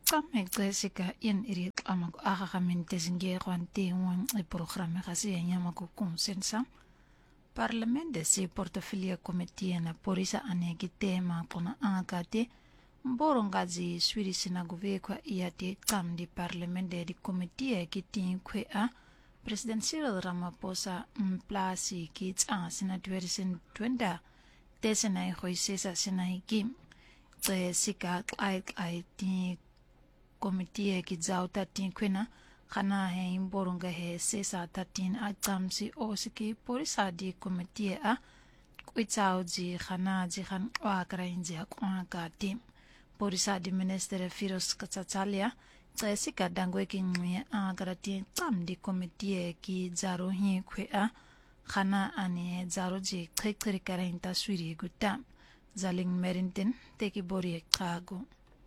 Jessica in iri amago akakamente zinge kwante wan e programa kasi yamago consensa Parlamente si portafilia komitia na porisa anegi tema kona angakate mborongazi swiri sinaguve kwa iate kam di Parlamente di komitia kitin kwe a President Cyril Ramaphosa mplasi kits a senatweri sen twenda tesena hoisesa senaiki sika ai ti komitia kizao tatin kwena kana he mboronga he sesa tatin atamsi osiki porisa di komitia a kuitsao ji khana ji khan wakrainji akwa tim porisa di minister Firos Katsatsalia sika dangwe ki ngwe agarati tam di komitia ki zaro hi kwe a khana ani zaro ji khekri karainta swiri gutam zaling merintin teki bori kago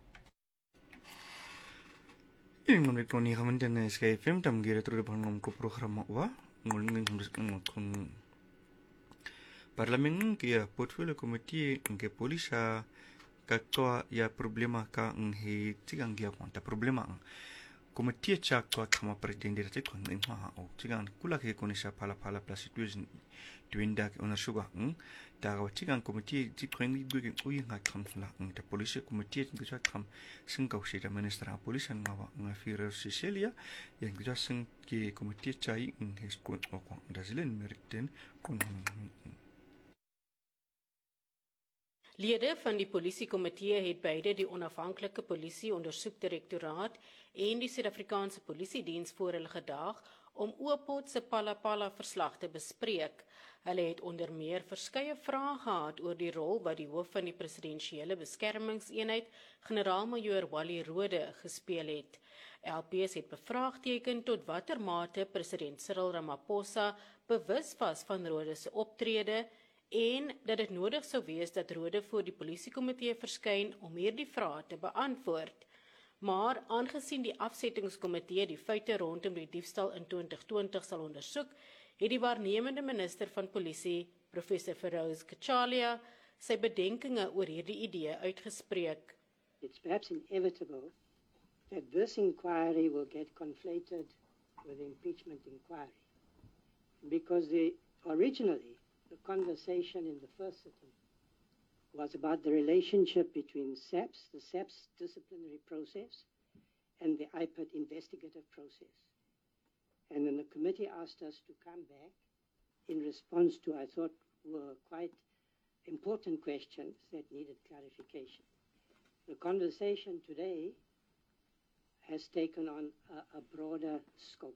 Ingon retoni kamandan na Sky FM tam gira tru bangom ko programa wa ngolning kun Parlament kia portfolio committee ke polisa katwa ya problema ka nghi tigang dia konta problema committee chak to kama president direct kon ngha o tigang kula ke konisha pala plus situation twinda ona sugar da ga tigang committee ji kwengi duge uyi nga kamfla ta police committee ke chak kam singau shi da minister a police nga fira Cecilia yang ga sing ke committee chai ngis ko da zilen meriten kon Lede van die polisiekomitee het beide die onafhanklike polisie ondersoekdirektoraat en die Suid-Afrikaanse Polisiediens voor hulle gedaag om Oopot se Pala verslag te bespreek. Hulle het onder meer verskeie vrae gehad oor die rol wat die hoof van die presidensiële beskermingseenheid, generaal-majoor Wally Rode, gespeel het. LPS het bevraagteken tot watter mate president Cyril Ramaphosa bewus was van Rode se optrede en dat dit nodig sou wees dat Rode voor die polisiekomitee verskyn om hierdie vrae te beantwoord. Maar aangesien die afsettingskomitee die feite rondom die diefstal in 2020 sal ondersoek, het die waarnemende minister van polisie, professor Feroz Kachalia, sy bedenkinge oor hierdie idee uitgespreek. It's perhaps inevitable that this inquiry will get conflated with the impeachment inquiry, because originally the conversation in the first sitting was about the relationship between SAPS, the SAPS disciplinary process, and the IPID investigative process. And then the committee asked us to come back in response to, I thought, were quite important questions that needed clarification. The conversation today has taken on a broader scope.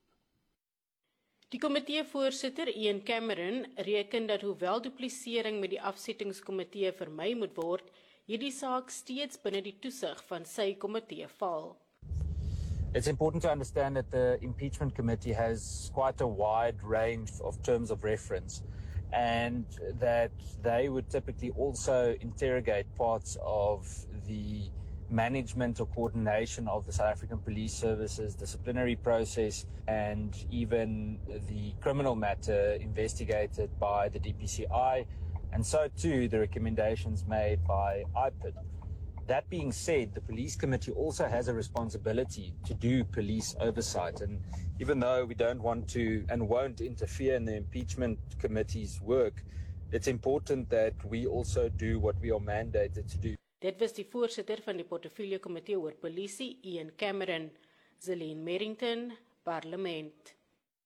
Die komiteevoorsitter Ian Cameron reken dat hoewel duplisering met die afsettingskomitee vermy moet word, hierdie saak steeds binne die toesig van sy komitee val. It's important to understand that the impeachment committee has quite a wide range of terms of reference, and that they would typically also interrogate parts of the management or coordination of the South African Police Services disciplinary process, and even the criminal matter investigated by the DPCI, and so too the recommendations made by IPID. That being said, the police committee also has a responsibility to do police oversight, and even though we don't want to and won't interfere in the impeachment committee's work, it's important that we also do what we are mandated to do. Dit was die voorsitter van die portefeulje komitee oor polisie, Ian Cameron. Zelene Merrington, Parlement.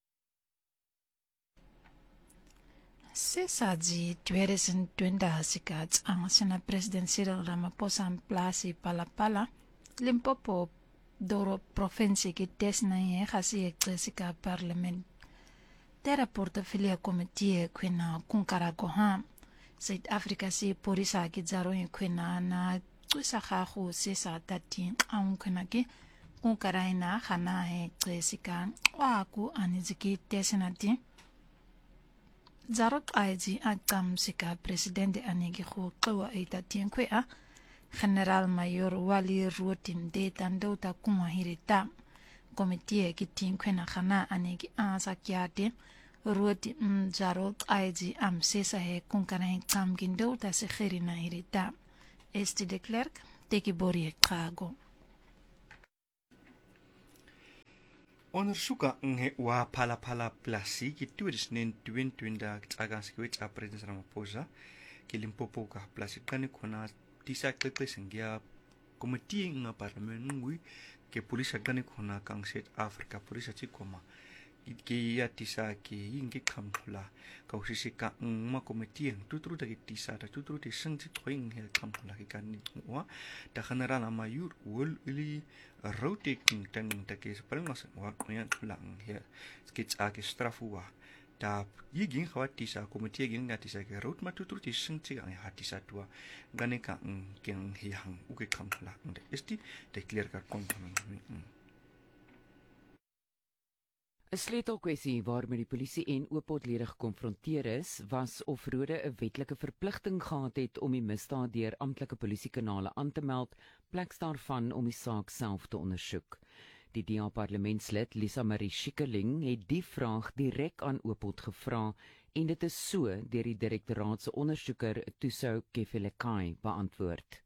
Sesaji 2020 sikats ang sina President Cyril Ramaphosa ang plasi Pala Limpopo Doro provincie ki tesna ye khasi eksika Parlement. Tera portefeuille komitee kwena kunkaragoha South Africa si porisa ki zaro kwena na kusa khahu sesa tati ang kwena ki kunkaraina khana he eksika waku aniziki tesnati Zarok aiji akam sika presidente anegi khu qwa ita tienkwe a General Mayor Wally Rode de tandota kuma hirita komitie ki tienkwe na khana anegi asakiate Rode zarok aiji am sesa he kunkana kam gindota se khirina hirita Esti de Klerk teki bori kago Ondersoeka nge wa pala plasi ki turis nen 2020 tsaga sikwet a President Ramaphosa ki Limpopo ka plasi kani kona tisa kekle sengia komiti nga parlement ngui ke polisi kani kona kang South Africa polisi chikoma ki ya tisa ki ingi kamthula ka usisi ka ma komiti tutru da ki tisa da tutru ti sengti toing he kamthula ki kani wa da general amayur wol ili rotating tang ta ke paling wa yang lang he skits a ke strafua da yigin khawati sa komiti gin ngati sa ke road ma tutru ti sengti ang hati sa tua gane ka keng hi hang u ke kamthula de esti de clear ka kom 'n Sleutelkwessie waarmee die polisie en Ooppotlede gekonfronteer is, was of Rode 'n wetlike verpligting gehad het om die misdaad deur amptelike polisiekanale aan te meld, pleks daarvan om die saak self te ondersoek. Die DA-parlementslid Lisa Marie Schikkerling het die vraag direk aan Ooppot gevra en dit is so deur die direktoraat se ondersoeker Thuso Kefelekai beantwoord.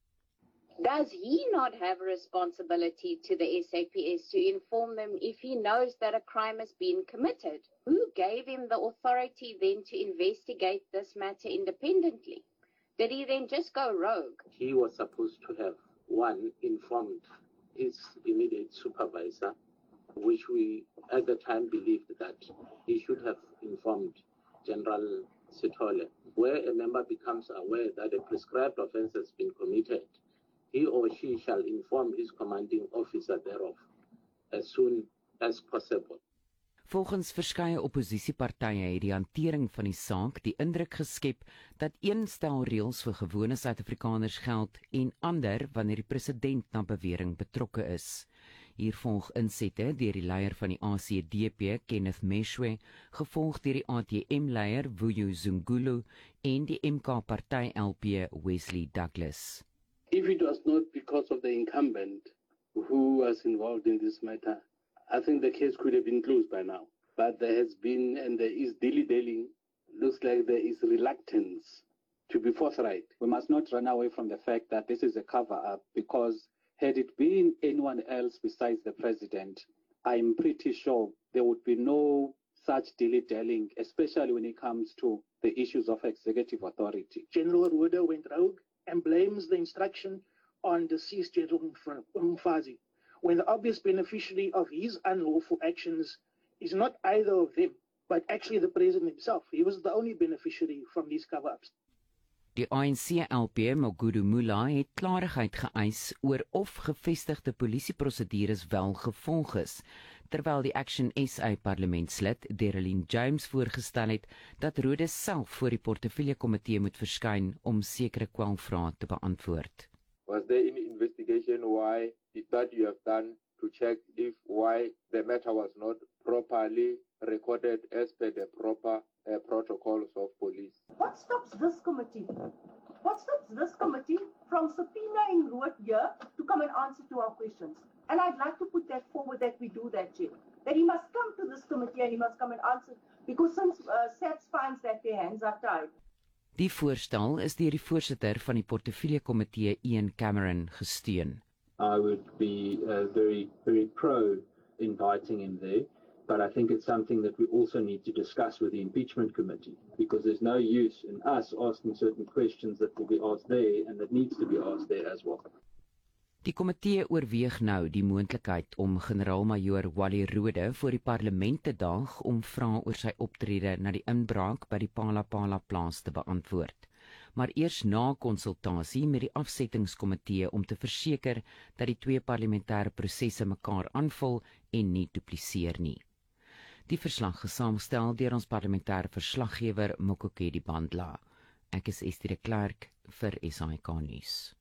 Does he not have a responsibility to the SAPS to inform them if he knows that a crime has been committed? Who gave him the authority then to investigate this matter independently? Did he then just go rogue? He was supposed to have, one, informed his immediate supervisor, which we at the time believed that he should have informed General Sithole. Where a member becomes aware that a prescribed offence has been committed, he or she shall inform his commanding officer thereof as soon as possible. Volgens verskeie opposisiepartye het die hantering van die saak die indruk geskep dat een stel reëls vir gewone Suid-Afrikaners geld en ander wanneer die president na bewering betrokke is. Hier volg insette deur die leier van die ACDP, Kenneth Meshwe, gevolg deur die ATM-leier, Vuyo Zungulu, en die MK-party LP, Wesley Douglas. If it was not because of the incumbent who was involved in this matter, I think the case could have been closed by now. But there has been, and there is dilly-dallying, looks like there is reluctance to be forthright. We must not run away from the fact that this is a cover-up, because had it been anyone else besides the president, I'm pretty sure there would be no such dilly-dallying, especially when it comes to the issues of executive authority. General Rode went rogue and blames the instruction on deceased General Mfazi, when the obvious beneficiary of his unlawful actions is not either of them, but actually the president himself. He was the only beneficiary from these cover-ups. Die ANC-LP, Magudu Mula, het klarigheid geëis oor of gevestigde polisieprosedures wel gevolg is, terwyl die Action SA parlementslid, Dereline James, voorgestel het dat Rode self voor die portefeuljekomitee moet verskyn om sekere kwalvrae te beantwoord. Was there any investigation that you have done to check if why the matter was not properly recorded as per the proper protocols of police? What stops this committee? What stops this committee from subpoenaing Rode here to come and answer to our questions? And I'd like to put that forward that we do that, Chair. That he must come to this committee and he must come and answer, because since SAPS finds that their hands are tied. Die voorstel is deur die voorsitter van die portefeuljekomitee, Ian Cameron, gesteun. I would be very, very pro inviting him there, but I think it's something that we also need to discuss with the impeachment committee, because there's no use in us asking certain questions that will be asked there and that needs to be asked there as well. Die komitee oorweeg nou die moontlikheid om generaal-majoor Wally Rode voor die parlement te daag om vrae oor sy optrede na die inbraak by die Palapala plaas te beantwoord. Maar eers na konsultasie met die afsettingskomitee om te verseker dat die twee parlementêre prosesse mekaar aanvul en nie dupliseer nie. Die verslag gesaamstel deur ons parlementêre verslaggewer Mokokedi Bandla. Ek is Estie de Klerk vir SAK nuus.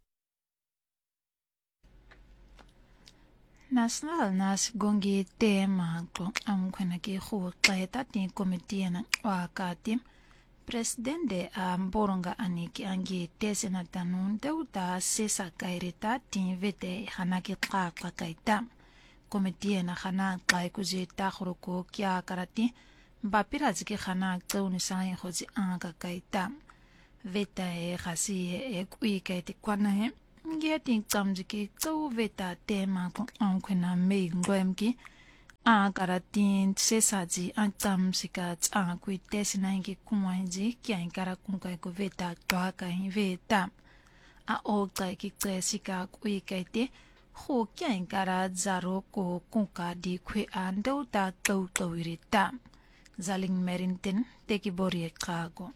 National nas gongi tema ko amkhona ki khuteta ti komiti na wakati presidente Mboronga aniki angi tesena tanun deuta sesa kairita ti vete hanaki qaqqa kaita komiti na khana qai kuzita khruko kya karati bapirazi ki khana qawni sai khozi anga kaita veta e khasi e kuikaiti kwana Getting some to veta tema on Quena May Gremki karatin sesaji antam sikat kuites na ingi kumwaji kia inkara kunkai ko veta toaka veta oka ki sika kuikaite ho kia inkara zaro ko kunka di kwe ando ta tawirita zaling merintin teki bori kago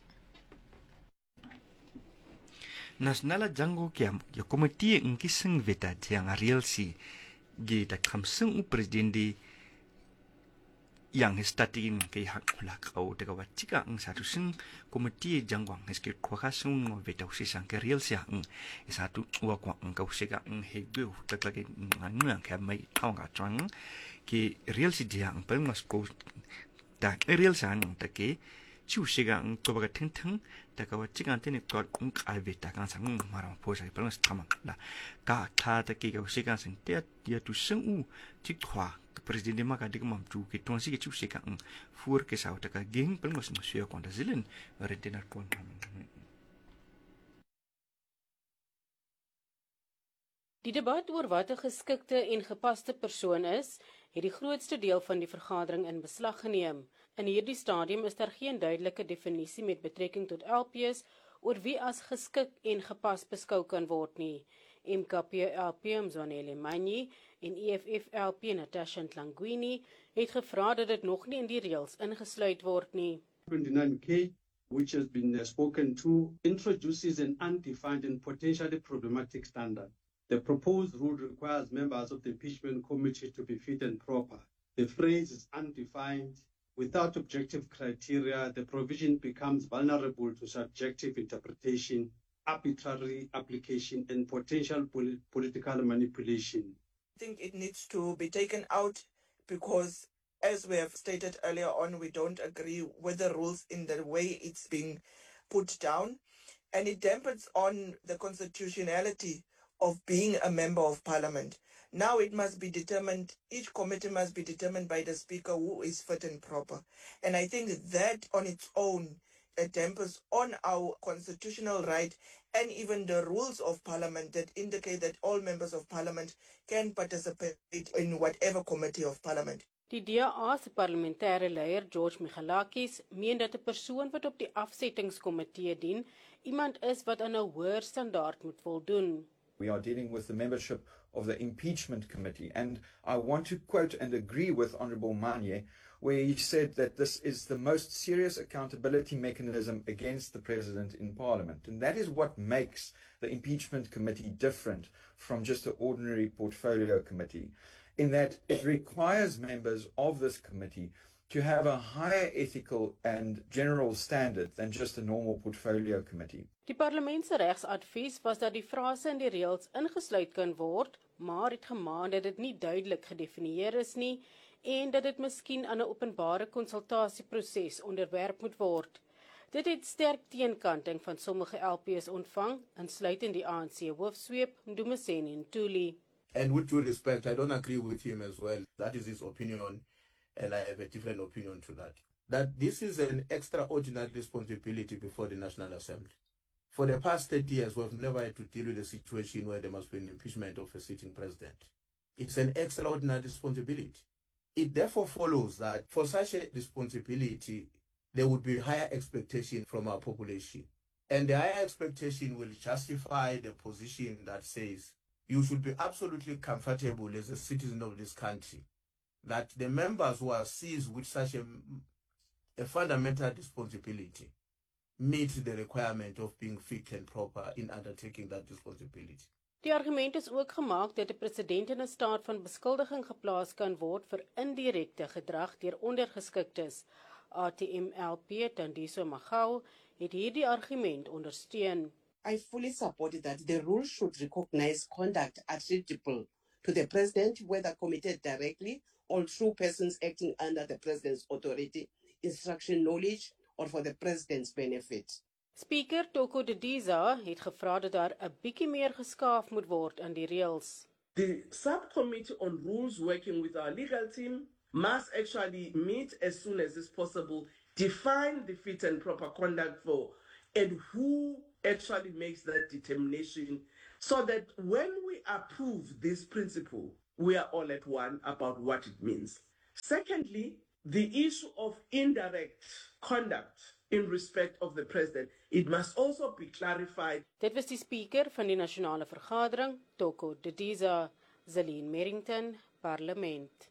Nasionala jango kiam ya komiti ngkiseng veta yang real si ge ta kamseng presiden di yang statin ke hak ulak au daga wachika ang satu sing komiti jangwang heske kwakasung ngo veta usisang ke real sia ang satu wakwa ang kausika ang hebe taklage nganu ang ka mai tawnga chang ke real si dia ang pengmas ko ta real sang ta ke chu sigang to baga teng daga wachika antene ko ang alveta kan sang marang posa pengmas tama la ka ta ta ke kausika sing dia tu seng tikwa presiden maka dik mamtu ke tonsi ke chuse ka fur ke sauta ka geng pelngos masya konda zilen redenar kon. Die debat oor wat 'n geskikte en gepaste persoon is, het die grootste deel van die vergadering in beslag geneem. In hierdie stadium is daar geen duidelike definisie met betrekking tot LPs oor wie as geskik en gepas beskou kan word nie. MKP-LP Mzwanele Manyi en EFF-LP Natasha Ntlangwini het gevra dat dit nog nie in die reëls ingesluit word nie. 29K, which has been spoken to, introduces an undefined and potentially problematic standard. The proposed rule requires members of the impeachment committee to be fit and proper. The phrase is undefined. Without objective criteria, the provision becomes vulnerable to subjective interpretation, arbitrary application, and potential political manipulation. I think it needs to be taken out because, as we have stated earlier on, we don't agree with the rules in the way it's being put down, and it dampens on the constitutionality of being a member of parliament. Now it must be determined, each committee must be determined by the speaker who is fit and proper. And I think that on its own, it dampens on our constitutional right and even the rules of parliament that indicate that all members of parliament can participate in whatever committee of parliament. Die DA se parlementêre leier George Michalakis meen dat 'n persoon wat op die afsettingskomitee dien, iemand is wat aan 'n hoër standaard moet voldoen. We are dealing with the membership of the impeachment committee, and I want to quote and agree with Honourable Manye, where he said that this is the most serious accountability mechanism against the president in parliament. And that is what makes the impeachment committee different from just an ordinary portfolio committee, in that it requires members of this committee to have a higher ethical and general standard than just a normal portfolio committee. Die parlement se regsadvies was dat die frase in die reëls ingesluit kan word, maar het gemaan dat dit nie duidelik gedefinieer is nie en dat dit miskien aan 'n openbare konsultasieproses onderwerp moet word. Dit het sterk teenkanting van sommige LPs ontvang, insluitend die ANC hoofsweep Ndumiseni Ntuli. And with due respect, I don't agree with him as well. That is his opinion, and I have a different opinion to that. That this is an extraordinary responsibility before the National Assembly. For the past 30 years, we've never had to deal with a situation where there must be an impeachment of a sitting president. It's an extraordinary responsibility. It therefore follows that for such a responsibility, there would be higher expectation from our population. And the higher expectation will justify the position that says you should be absolutely comfortable as a citizen of this country that the members who are seized with such a fundamental responsibility meet the requirement of being fit and proper in undertaking that responsibility. Die argument is ook gemaak dat 'n president in 'n staat van beskuldiging geplaas kan word vir indirekte gedrag deur ondergeskiktes. ATM-LP Tandiso Magau het hierdie argument ondersteun. I fully support that the rule should recognize conduct attributable to the president, whether committed directly or through persons acting under the president's authority, instruction, knowledge, or for the president's benefit. Speaker Toko Didiza het gevra dat daar 'n bietjie meer geskaaf moet word aan die reëls. The subcommittee on rules working with our legal team must actually meet as soon as is possible, define the fit and proper conduct for, and who actually makes that determination, so that when we approve this principle, we are all at one about what it means. Secondly, the issue of indirect conduct in respect of the president. It must also be clarified. Dit was die speaker van die nasionale vergadering, Toko Didiza, Zelene Merrington, Parlement.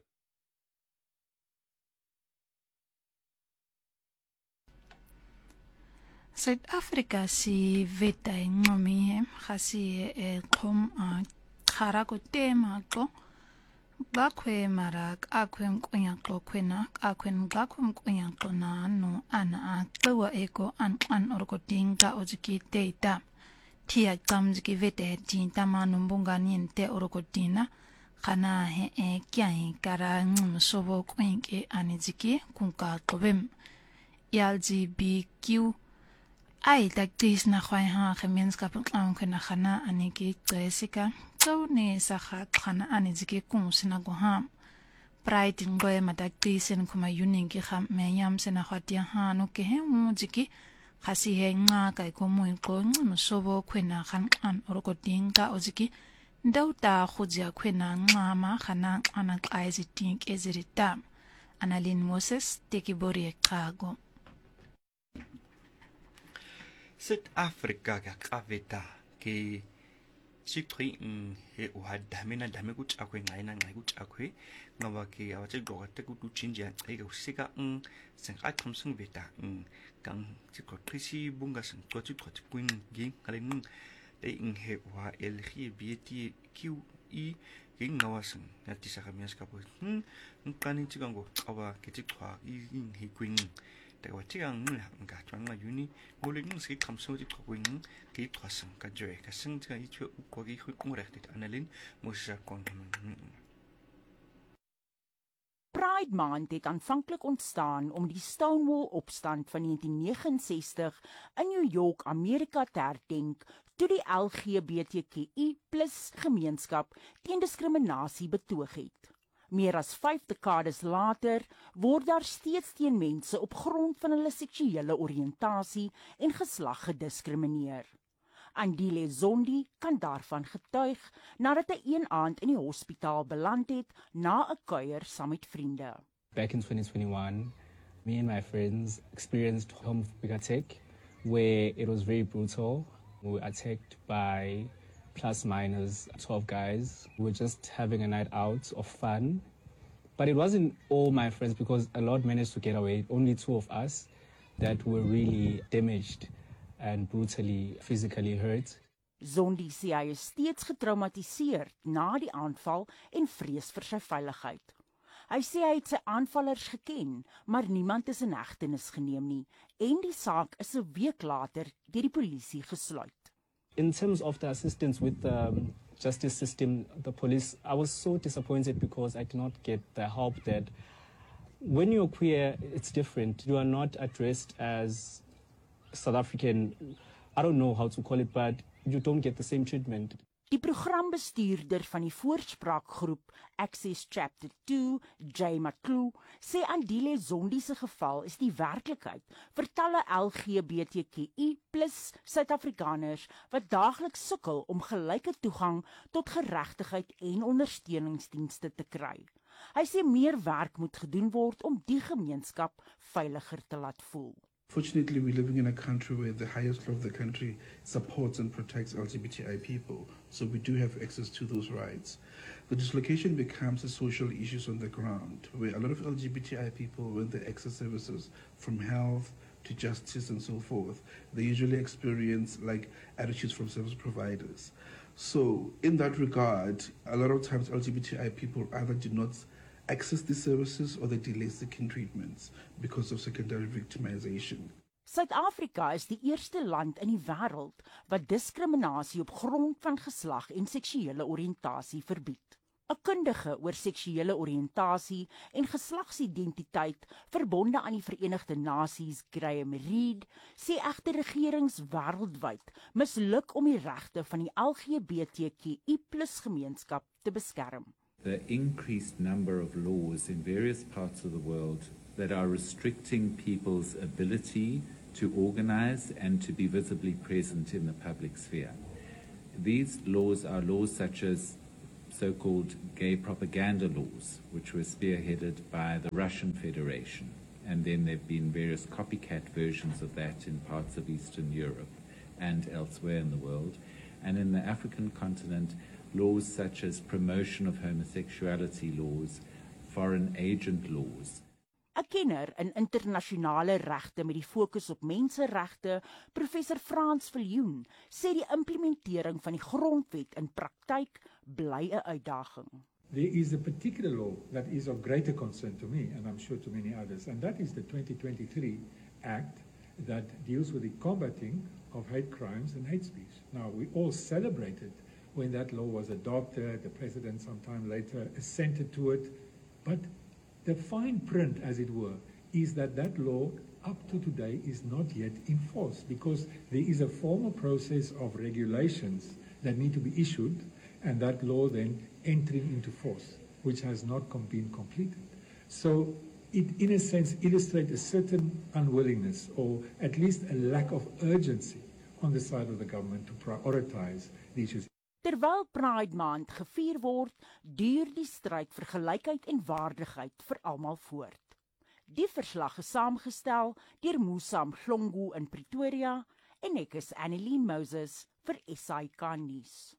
Suid-Afrika si wette ngomi khasi qom kharako tema ko bakwe marak akwe mkwanyaqo kwena akwe ngakwe mkwanyaqo na no ana aqwa eko an orokotinga oziki data tia tamziki vete tinta manu mbungani nte orokotina kana he kyan kara ngumsobo kwenke aniziki kunka qobem LGBTQ ai taktis na khwai ha gemeenskap kwena khana aniki Jessica so ne sa khana aniziki kunsina go ha pride ngoe matakisen kuma yuningi kham menyam sena khwatia ha no ke he mujiki khasi he nga kai ko mo ko msobo kwena khan orokotinga oziki ndauta khujia kwena ngama khana ana qaizi tink ezirita Analin Moses tekibori ekhago Suid-Afrika kaveta ke chitri he uhadamina dame kuchakwe ngaina ngai kuchakwe ngawa ke awache gote kutu chinja ega usika senga thamsung veta kang chikotrisi bunga sing chikotrisi kuin ging kaleng de he wa LGBTQI ging ngawa sing nati sakamias kapo nkani chikango awa ke chikwa he kuin Tawa tiang nga changa uni ngoleng ski kamso di kwing ki twasang ka joy ka sing ka itwe ko gi khungrecht Analin Moses kon. Pride Month het aanvanklik ontstaan om die Stonewall opstand van 1969 in New York, Amerika te herdenk toe die LGBTQI+ gemeenskap teen diskriminasie betoog het. Meer as 5 dekades later word daar steeds teen mense op grond van hulle seksuele oriëntasie en geslag gediskrimineer. Andile Zondi kan daarvan getuig nadat hy een aand in die hospitaal beland het na 'n kuier saam met vriende. Back in 2021, me and my friends experienced homophobic attack where it was very brutal. We were attacked by plus minus 12 guys. We were just having a night out of fun. But it wasn't all my friends because a lot managed to get away. Only 2 of us that were really damaged and brutally physically hurt. Zondi sê hy is steeds getraumatiseerd na die aanval en vrees vir sy veiligheid. Hy sê hy het sy aanvallers geken, maar niemand is in hegtenis geneem nie en die saak is 'n week later deur die polisie gesluit. In terms of the assistance with the justice system, the police, I was so disappointed because I did not get the help that when you're queer, it's different. You are not addressed as South African, I don't know how to call it, but you don't get the same treatment. Die programbestuurder van die voorspraakgroep Access Chapter 2, Jay Maclou, sê Andile Zondi se geval is die werklikheid vir talle LGBTQI+ Suid-Afrikaners wat daagliks sukkel om gelyke toegang tot geregtigheid en ondersteuningsdienste te kry. Hy sê meer werk moet gedoen word om die gemeenskap veiliger te laat voel. Fortunately, we're living in a country where the highest law of the country supports and protects LGBTI people, so we do have access to those rights. The dislocation becomes a social issue on the ground, where a lot of LGBTI people, when they access services from health to justice and so forth, they usually experience like attitudes from service providers. So in that regard, a lot of times LGBTI people either do not access these services or they delay seeking treatments because of secondary victimization. Suid-Afrika is die eerste land in die wêreld wat diskriminasie op grond van geslag en seksuele oriëntasie verbied. 'n Kundige oor seksuele oriëntasie en geslagsidentiteit verbonde aan die Verenigde Nasies, Graham Reed, sê egter regerings wêreldwyd misluk om die regte van die LGBTQI+ gemeenskap te beskerm. The increased number of laws in various parts of the world that are restricting people's ability to organize and to be visibly present in the public sphere. These laws are laws such as so-called gay propaganda laws, which were spearheaded by the Russian Federation. And then there have been various copycat versions of that in parts of Eastern Europe and elsewhere in the world. And in the African continent, laws such as promotion of homosexuality laws, foreign agent laws. 'n Kenner in internasionale regte met die fokus op menseregte, professor Frans Viljoen, sê die implementering van die grondwet in praktyk bly 'n uitdaging. There is a particular law that is of greater concern to me, and I'm sure to many others, and that is the 2023 Act that deals with the combating of hate crimes and hate speech. Now, we all celebrated when that law was adopted. The president sometime later assented to it, but the fine print, as it were, is that that law up to today is not yet enforced because there is a formal process of regulations that need to be issued and that law then entering into force, which has not been completed. So it, in a sense, illustrates a certain unwillingness or at least a lack of urgency on the side of the government to prioritize the issues. Terwyl Pride Maand gevier word, duur die stryd vir gelykheid en waardigheid vir almal voort. Die verslag is saamgestel deur Musa Mhlongo in Pretoria en ek is Annelien Moses vir SAK nuus.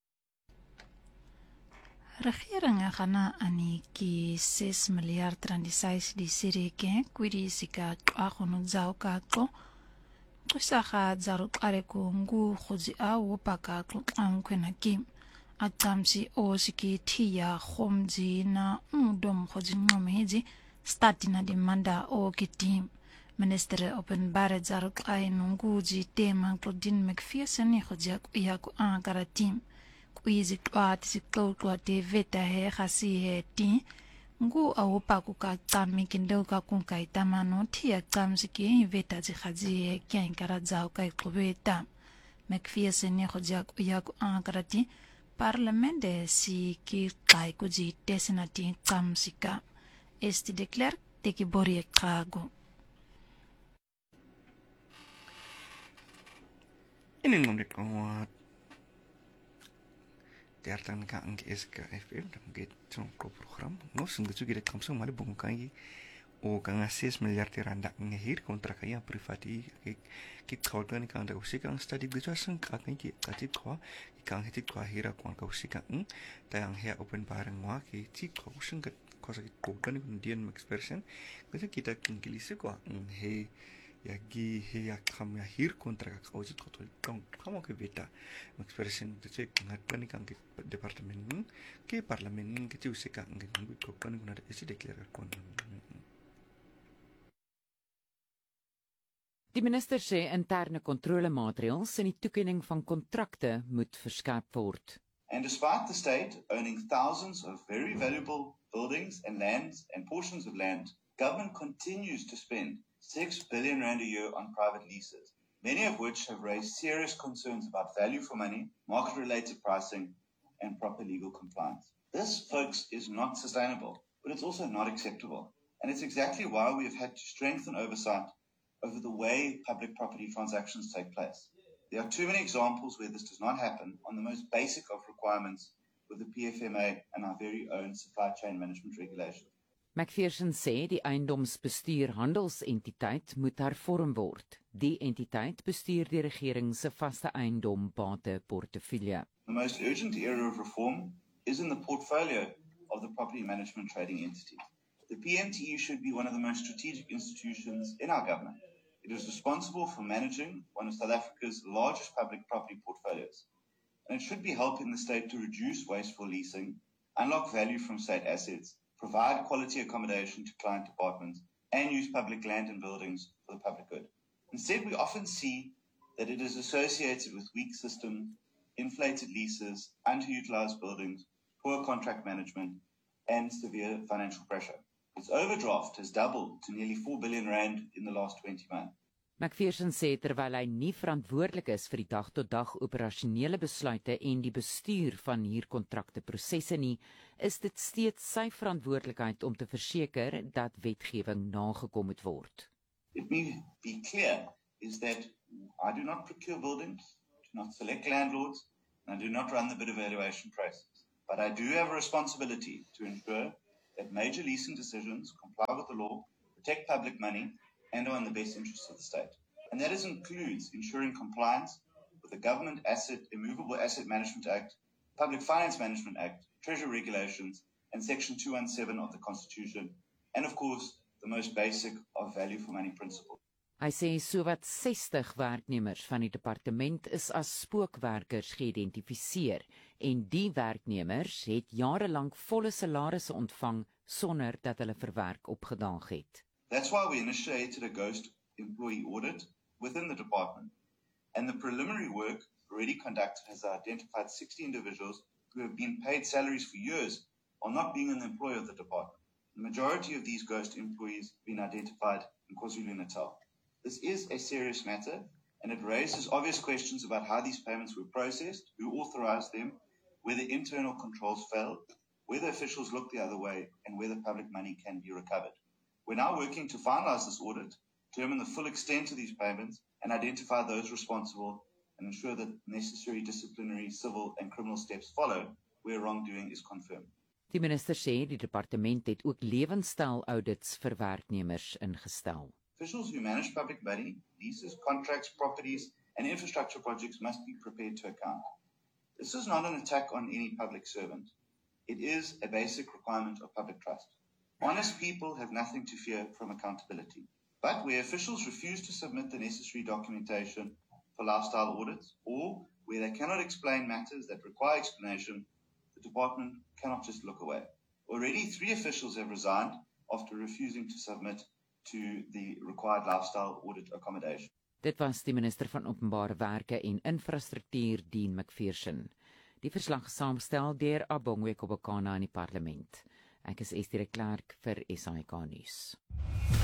Regeringe gaan na aniki 6 miljard rand di sirike kwiri sika twagono zauka tlo Kusaga zaruqare ko ngu khozi a wopaka tlonkwe kim atamsi osiki tia khomzi na udom khozi ngomezi statina demanda o kitim Minister Open Barret zaruqai nunguji tema Claudine McPherson khozi yaku ankara team Kuizi twat siklo te veta he khasi he ti ngu awopa ku ka tsami kindo ka kun kai tamano thia tsamsi ki veta ji khaji he kyan kara jao kai klobeta McPherson ne khojak uyak ankarati parlement de si ki kai ku ji tesinati tsamsika esti declare te ki bori kago Iningom dit kwat Tiartan ka ang SKFM get trong program no sungguh juga kamsung mali bungkai o kang 6 milyar rand ngehir kontra kaya privati kit khawtan kang da usika ang study bicha sang ka ki katit khwa kang hetit khwa hira kon ka usika tayang he open bareng wa ki ti khwa using ka kosa ki kokan indian expression kasi kita kingilise ko he yagi he yakam ya hir kontra ka ojit khotol kang kamo ke beta expression de che ngatani kang ki department ke parliament ke usika ngin ko kan guna esi declare kon Die minister sê interne kontrolemaatreëls en die toekenning van kontrakte moet verskerp word. And despite the state owning thousands of very valuable buildings and lands and portions of land, government continues to spend 6 billion rand a year on private leases, many of which have raised serious concerns about value for money, market-related pricing, and proper legal compliance. This, folks, is not sustainable, but it's also not acceptable. And it's exactly why we have had to strengthen oversight over the way public property transactions take place. There are too many examples where this does not happen on the most basic of requirements with the PFMA and our very own supply chain management regulations. McPherson sê die eiendomsbestuur handelsentiteit moet hervorm word. Die entiteit bestuur die regering se vaste eiendombate portefeulje. The most urgent area of reform is in the portfolio of the property management trading entity. The PMTE should be one of the most strategic institutions in our government. It is responsible for managing one of South Africa's largest public property portfolios, and it should be helping the state to reduce wasteful leasing, unlock value from state assets, provide quality accommodation to client departments, and use public land and buildings for the public good. Instead, we often see that it is associated with weak systems, inflated leases, underutilized buildings, poor contract management, and severe financial pressure. Its overdraft has doubled to nearly 4 billion rand in the last 20 months. McPherson sê terwyl hy nie verantwoordelik is vir die dag-tot-dag operasionele besluite en die bestuur van huurkontrakte prosesse nie, is dit steeds sy verantwoordelikheid om te verseker dat wetgewing nagekom moet word. Let me be clear, is that I do not procure buildings, do not select landlords, and I do not run the bid evaluation process. But I do have a responsibility to ensure that major leasing decisions comply with the law, protect public money, and are in the best interests of the state. And that includes ensuring compliance with the Government Immovable Asset Management Act, Public Finance Management Act, Treasury regulations, and Section 217 of the Constitution, and of course, the most basic of value for money principle. Hy sê sowat 60 werknemers van die departement is as spookwerkers geïdentifiseer en die werknemers het jarelang volle salarisse ontvang sonder dat hulle vir werk opgedaag het. That's why we initiated a ghost employee audit within the department. And the preliminary work already conducted has identified 60 individuals who have been paid salaries for years while not being an employee of the department. The majority of these ghost employees have been identified in KwaZulu-Natal. This is a serious matter, and it raises obvious questions about how these payments were processed, who authorized them, whether internal controls failed, whether officials looked the other way, and whether public money can be recovered. We're now working to finalize this audit, determine the full extent of these payments, and identify those responsible, and ensure that necessary disciplinary, civil, and criminal steps follow where wrongdoing is confirmed. Die minister sê die departement het ook lewenstyl-audits vir werknemers ingestel. Officials who manage public money, leases, contracts, properties, and infrastructure projects must be prepared to account. This is not an attack on any public servant. It is a basic requirement of public trust. Honest people have nothing to fear from accountability. But where officials refuse to submit the necessary documentation for lifestyle audits, or where they cannot explain matters that require explanation, the department cannot just look away. Already 3 officials have resigned after refusing to submit to the required lifestyle audit accommodation. Dit was die minister van Openbare Werke en Infrastruktuur, Dean McPherson. Die verslag saamgestel deur Abongwe Kobokana in die parlement. Ek is Estie de Klerk vir SAK nuus.